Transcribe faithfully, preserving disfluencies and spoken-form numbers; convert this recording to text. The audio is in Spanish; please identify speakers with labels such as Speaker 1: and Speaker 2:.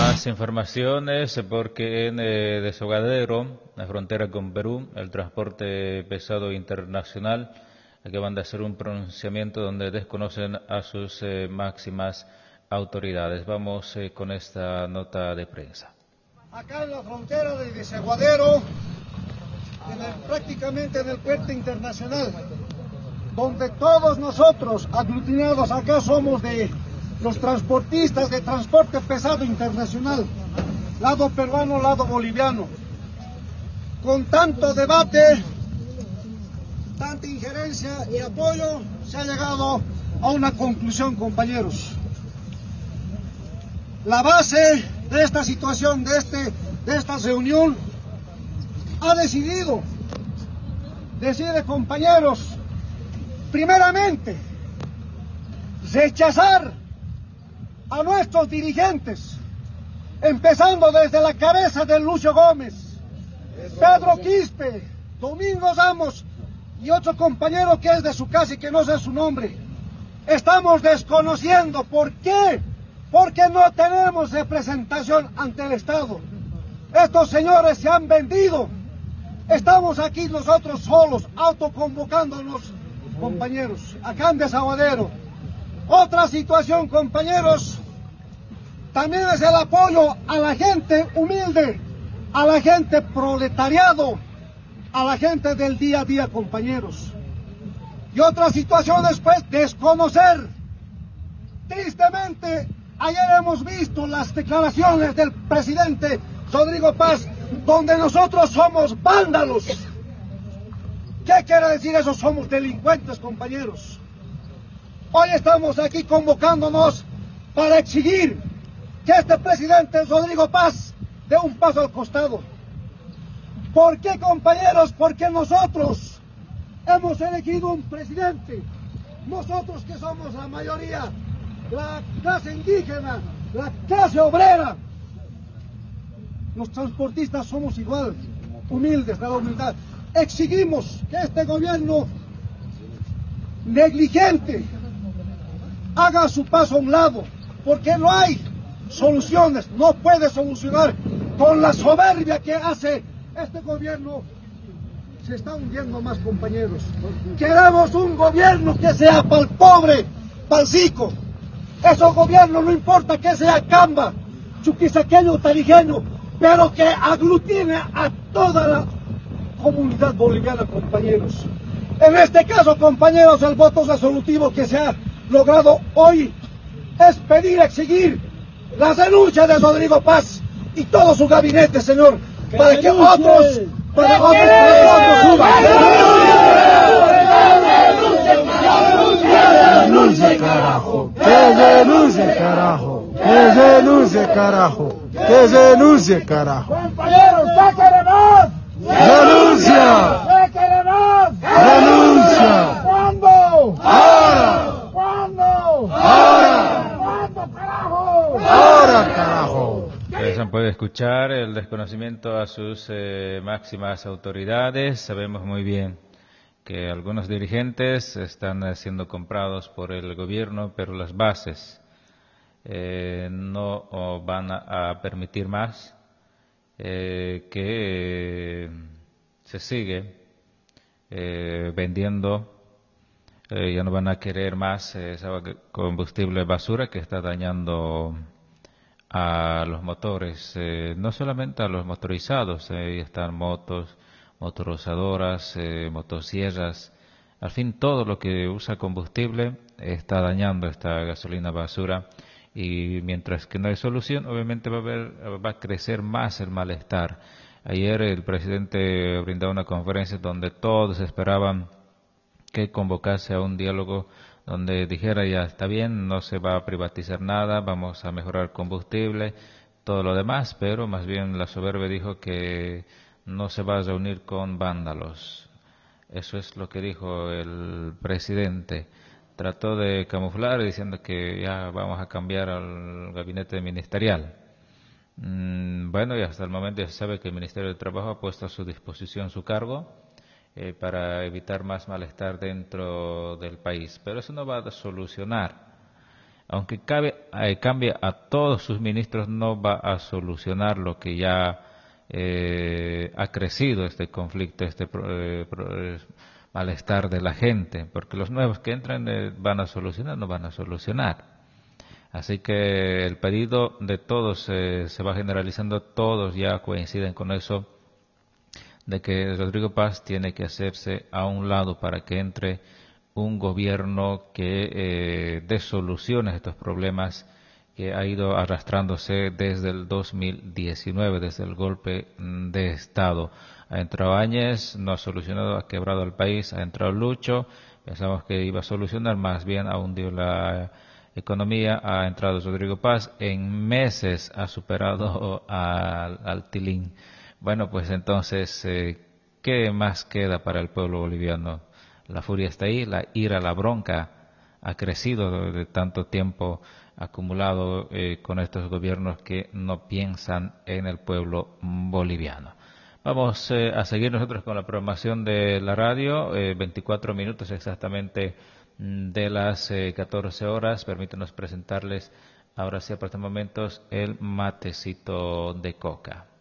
Speaker 1: Más informaciones porque en eh, Desaguadero, la frontera con Perú, el transporte pesado internacional acaban de hacer un pronunciamiento donde desconocen a sus eh, máximas autoridades. Vamos eh, con esta nota de prensa.
Speaker 2: Acá en la frontera de Desaguadero, en el, prácticamente en el puerto internacional, donde todos nosotros aglutinados acá somos de los transportistas de transporte pesado internacional, lado peruano, lado boliviano. Con tanto debate, tanta injerencia y apoyo, se ha llegado a una conclusión, compañeros. La base de esta situación, de, este, de esta reunión, ha decidido, decide, compañeros, primeramente, rechazar a nuestros dirigentes, empezando desde la cabeza de Lucio Gómez, Pedro Quispe, Domingo Ramos y otro compañero que es de su casa y que no sé su nombre. Estamos desconociendo. ¿Por qué? Porque no tenemos representación ante el Estado. Estos señores se han vendido. Estamos aquí nosotros solos, autoconvocándonos, compañeros, acá en Desaguadero. Otra situación, compañeros, también es el apoyo a la gente humilde, a la gente proletariado, a la gente del día a día, compañeros. Y otra situación es, pues, desconocer. Tristemente, ayer hemos visto las declaraciones del presidente Rodrigo Paz, donde nosotros somos vándalos. ¿Qué quiere decir eso? Somos delincuentes, compañeros. Hoy estamos aquí convocándonos para exigir que este presidente Rodrigo Paz dé un paso al costado. ¿Por qué, compañeros? Porque nosotros hemos elegido un presidente. Nosotros que somos la mayoría, la clase indígena, la clase obrera. Los transportistas somos igual, humildes, de la humildad. Exigimos que este gobierno negligente haga su paso a un lado, porque no hay soluciones, no puede solucionar con la soberbia que hace este gobierno. Se está hundiendo más, compañeros. Queremos un gobierno que sea para el pobre, para el rico. Esos gobiernos no importa que sea Camba, chuquisaqueño, tarijeño, pero que aglutine a toda la comunidad boliviana, compañeros. En este caso, compañeros, el voto resolutivo que se ha logrado hoy es pedir, exigir la renuncia de Rodrigo Paz y todo su gabinete, señor, para que otros, para que otros, para que otros
Speaker 3: suban. Renuncie, carajo, que renuncie, carajo, que renuncie, carajo, que renuncie, carajo.
Speaker 4: Compañeros, sáquennos.
Speaker 3: Renuncia.
Speaker 4: Sáquennos.
Speaker 3: Renuncia.
Speaker 4: ¿Cuándo?
Speaker 3: Ahora.
Speaker 4: ¿Cuándo?
Speaker 3: Ahora.
Speaker 4: ¿Cuándo, carajo?
Speaker 3: Ahora, carajo.
Speaker 1: Ustedes han podido escuchar el desconocimiento a sus eh, máximas autoridades. Sabemos muy bien que algunos dirigentes están eh, siendo comprados por el gobierno, pero las bases eh, no oh, van a, a permitir más eh, que eh, se sigue eh, vendiendo. Eh, ya no van a querer más eh, ese combustible basura que está dañando a los motores, eh, no solamente a los motorizados, eh, están motos, motorizadoras, eh, motosierras, al fin todo lo que usa combustible está dañando esta gasolina basura, y mientras que no hay solución, obviamente va a haber, va a crecer más el malestar. Ayer el presidente brindó una conferencia donde todos esperaban que convocase a un diálogo donde dijera: ya está bien, no se va a privatizar nada, vamos a mejorar combustible, todo lo demás, pero más bien la soberbia dijo que no se va a reunir con vándalos. Eso es lo que dijo el presidente. Trató de camuflar diciendo que ya vamos a cambiar al gabinete ministerial. Mm, bueno, y hasta el momento ya se sabe que el Ministerio de Trabajo ha puesto a su disposición su cargo Eh, para evitar más malestar dentro del país. Pero eso no va a solucionar aunque cabe, eh, cambie a todos sus ministros, no va a solucionar lo que ya eh, ha crecido este conflicto, este eh, eh, malestar de la gente, porque los nuevos que entran eh, van a solucionar, no van a solucionar. Así que el pedido de todos eh, se va generalizando, todos ya coinciden con eso, de que Rodrigo Paz tiene que hacerse a un lado para que entre un gobierno que eh, dé soluciones a estos problemas que ha ido arrastrándose desde el dos mil diecinueve, desde el golpe de Estado. Ha entrado Áñez, no ha solucionado, ha quebrado el país, ha entrado Lucho, pensamos que iba a solucionar, más bien ha hundido la economía, ha entrado Rodrigo Paz, en meses ha superado al, al Tilín. Bueno, pues entonces, eh, ¿qué más queda para el pueblo boliviano? La furia está ahí, la ira, la bronca ha crecido de, de tanto tiempo acumulado eh, con estos gobiernos que no piensan en el pueblo boliviano. Vamos eh, a seguir nosotros con la programación de la radio, eh, veinticuatro minutos exactamente de las eh, catorce horas. Permítanos presentarles ahora sí, por estos momentos, el matecito de coca.